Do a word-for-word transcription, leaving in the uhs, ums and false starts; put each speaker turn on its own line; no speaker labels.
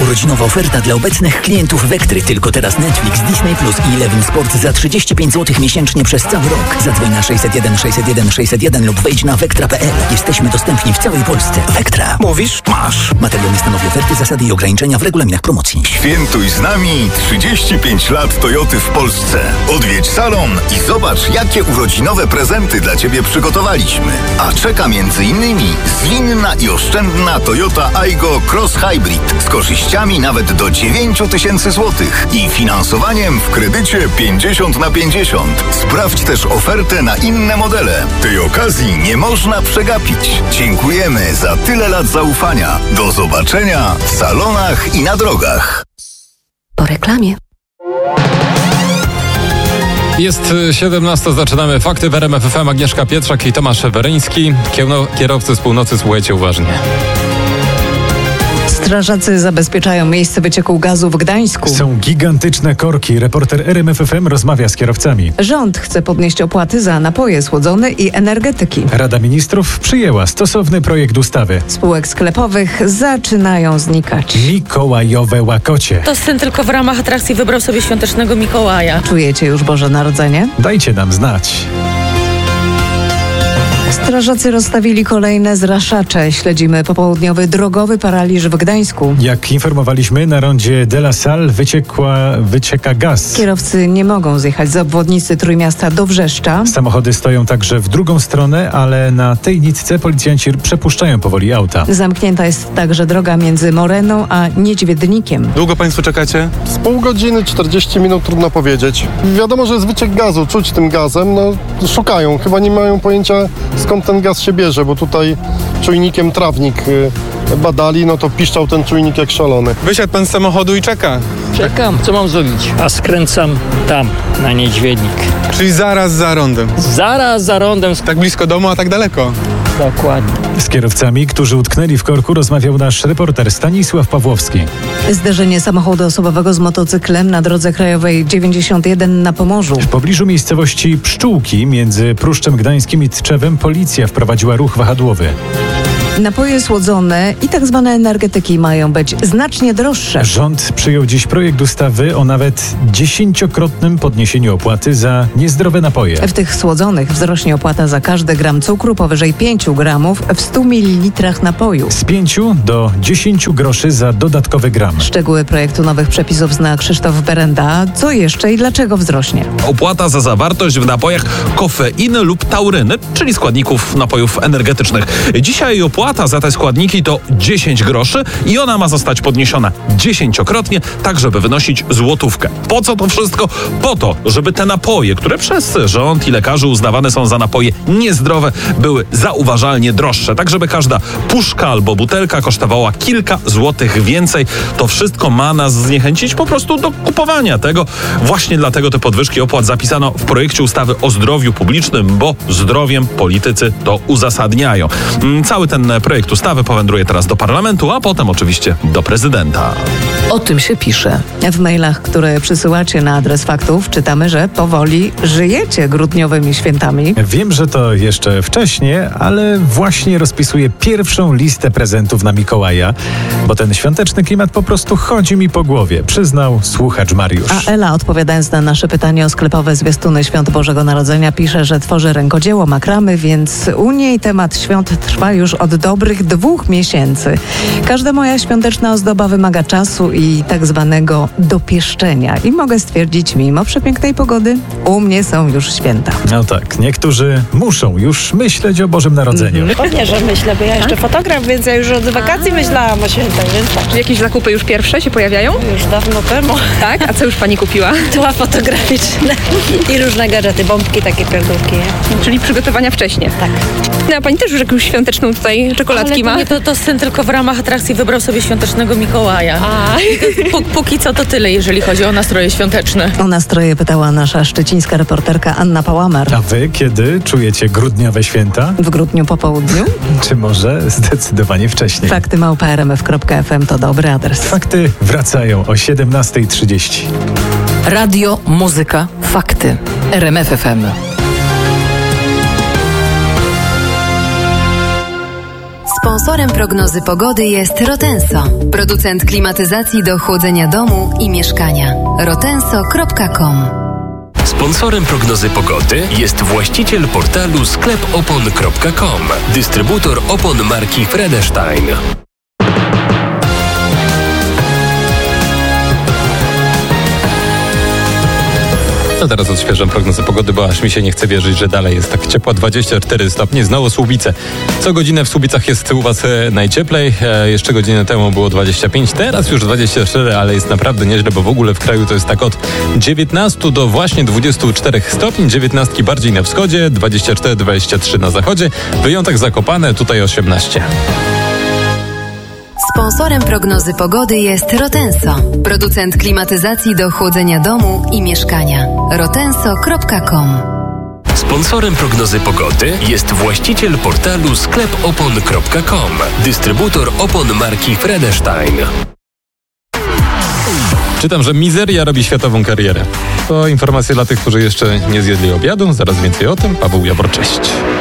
Urodzinowa oferta dla obecnych klientów Vectry. Tylko teraz Netflix, Disney Plus i Eleven Sport za trzydzieści pięć złotych miesięcznie przez cały rok. Zadzwoń na sześćset jeden sześćset jeden sześćset jeden lub wejdź na vectra kropka p l. Jesteśmy dostępni w całej Polsce. Vectra.
Mówisz? Masz.
Materiał nie stanowi oferty, zasady i ograniczenia w regulaminach promocji.
Świętuj z nami trzydzieści pięć lat Toyoty w Polsce. Odwiedź salon i zobacz, jakie urodzinowe prezenty dla Ciebie przygotowaliśmy. A czeka między innymi zwinna i oszczędna Toyota Aygo Cross Hybrid z korzyściami nawet do dziewięć tysięcy złotych i finansowaniem w kredycie pięćdziesiąt na pięćdziesiąt. Sprawdź też ofertę na inne modele. Tej okazji nie można przegapić. Dziękujemy za tyle lat zaufania. Do zobaczenia w salonach i na drogach.
Po reklamie.
Jest siedemnasta, zaczynamy Fakty w R M F F M. Agnieszka Pietrzak i Tomasz Weryński. Kierowcy z północy, słuchajcie uważnie.
Strażacy zabezpieczają miejsce wycieku gazu w Gdańsku.
Są gigantyczne korki. Reporter R M F F M rozmawia z kierowcami.
Rząd chce podnieść opłaty za napoje słodzone i energetyki.
Rada Ministrów przyjęła stosowny projekt ustawy.
Spółek sklepowych zaczynają znikać.
Mikołajowe łakocie.
To syn tylko w ramach atrakcji wybrał sobie świątecznego Mikołaja.
Czujecie już Boże Narodzenie?
Dajcie nam znać.
Strażacy rozstawili kolejne zraszacze. Śledzimy popołudniowy drogowy paraliż w Gdańsku.
Jak informowaliśmy, na rondzie De La Salle wyciekła, wycieka gaz.
Kierowcy nie mogą zjechać z obwodnicy Trójmiasta do Wrzeszcza.
Samochody stoją także w drugą stronę, ale na tej nitce policjanci przepuszczają powoli auta.
Zamknięta jest także droga między Moreną a Niedźwiednikiem.
Długo Państwo czekacie?
Z pół godziny, czterdzieści minut, trudno powiedzieć. Wiadomo, że jest wyciek gazu, czuć tym gazem, no szukają. Chyba nie mają pojęcia, skąd ten gaz się bierze, bo tutaj czujnikiem trawnik badali, no to piszczał ten czujnik jak szalony.
Wysiadł Pan z samochodu i czeka.
Czekam, co mam zrobić? A skręcam tam, na Niedźwiednik.
Czyli zaraz za rondem.
Zaraz za rondem.
Tak blisko domu, a tak daleko.
Dokładnie.
Z kierowcami, którzy utknęli w korku, rozmawiał nasz reporter Stanisław Pawłowski.
Zderzenie samochodu osobowego z motocyklem na drodze krajowej dziewięćdziesiąt jeden na Pomorzu.
W pobliżu miejscowości Pszczółki między Pruszczem Gdańskim i Tczewem policja wprowadziła ruch wahadłowy.
Napoje słodzone i tak zwane energetyki mają być znacznie droższe.
Rząd przyjął dziś projekt ustawy o nawet dziesięciokrotnym podniesieniu opłaty za niezdrowe napoje.
W tych słodzonych wzrośnie opłata za każdy gram cukru powyżej pięć gramów w stu mililitrach napoju.
Z pięciu do dziesięciu groszy za dodatkowy gram.
Szczegóły projektu nowych przepisów zna Krzysztof Berenda. Co jeszcze i dlaczego wzrośnie?
Opłata za zawartość w napojach kofeiny lub tauryny, czyli składników napojów energetycznych. Dzisiaj opłata za te składniki to dziesięć groszy i ona ma zostać podniesiona dziesięciokrotnie, tak żeby wynosić złotówkę. Po co to wszystko? Po to, żeby te napoje, które przez rząd i lekarzy uznawane są za napoje niezdrowe, były zauważalnie droższe, tak żeby każda puszka albo butelka kosztowała kilka złotych więcej. To wszystko ma nas zniechęcić po prostu do kupowania tego. Właśnie dlatego te podwyżki opłat zapisano w projekcie ustawy o zdrowiu publicznym, bo zdrowiem politycy to uzasadniają. Cały ten projekt ustawy powędruje teraz do parlamentu, a potem oczywiście do prezydenta.
O tym się pisze.
W mailach, które przysyłacie na adres faktów, czytamy, że powoli żyjecie grudniowymi świętami.
Wiem, że to jeszcze wcześnie, ale właśnie rozpisuję pierwszą listę prezentów na Mikołaja, bo ten świąteczny klimat po prostu chodzi mi po głowie, przyznał słuchacz Mariusz.
A Ela, odpowiadając na nasze pytanie o sklepowe zwiastuny Świąt Bożego Narodzenia, pisze, że tworzy rękodzieło makramy, więc u niej temat świąt trwa już od dobrych dwóch miesięcy. Każda moja świąteczna ozdoba wymaga czasu i tak zwanego dopieszczenia. I mogę stwierdzić, mimo przepięknej pogody, u mnie są już święta.
No tak, niektórzy muszą już myśleć o Bożym Narodzeniu.
Mm-hmm. Pewnie, że myślę, bo ja jeszcze fotograf, więc ja już od wakacji A. myślałam o świętach, więc tak.
Czy jakieś zakupy już pierwsze się pojawiają?
Już dawno temu.
Tak? A co już pani kupiła?
Tła fotograficzne i różne gadżety, bombki, takie pierdółki.
Czyli przygotowania wcześnie.
Tak.
No a pani też już jakąś świąteczną tutaj czekoladki
ma?
Ale
to, to syn tylko w ramach atrakcji wybrał sobie świątecznego Mikołaja. A. To, póki co to tyle, jeżeli chodzi o nastroje świąteczne.
O nastroje pytała nasza szczecińska reporterka Anna Pałamer.
A wy kiedy czujecie grudniowe święta?
W grudniu po południu?
Czy może zdecydowanie wcześniej?
Fakty małpa r m f kropka f m to dobry adres.
Fakty wracają o siedemnasta trzydzieści.
Radio, muzyka, fakty. R M F F M.
Sponsorem prognozy pogody jest Rotenso, producent klimatyzacji do chłodzenia domu i mieszkania. rotenso kropka com.
Sponsorem prognozy pogody jest właściciel portalu sklep opon kropka com, dystrybutor opon marki Fredestein.
No teraz odświeżam prognozę pogody, bo aż mi się nie chce wierzyć, że dalej jest tak ciepło. dwadzieścia cztery stopnie, znowu Słubice. Co godzinę w Słubicach jest u Was e, najcieplej. E, jeszcze godzinę temu było dwadzieścia pięć, teraz już dwadzieścia cztery, ale jest naprawdę nieźle, bo w ogóle w kraju to jest tak od dziewiętnastu do właśnie dwudziestu czterech stopni. dziewiętnastki bardziej na wschodzie, dwadzieścia cztery dwadzieścia trzy na zachodzie. Wyjątek Zakopane, tutaj osiemnaście.
Sponsorem prognozy pogody jest Rotenso, producent klimatyzacji do chłodzenia domu i mieszkania. rotenso kropka com.
Sponsorem prognozy pogody jest właściciel portalu sklep opon kropka com, dystrybutor opon marki Fredestein.
Czytam, że mizeria robi światową karierę. To informacja dla tych, którzy jeszcze nie zjedli obiadu. Zaraz więcej o tym. Paweł Jabor, cześć.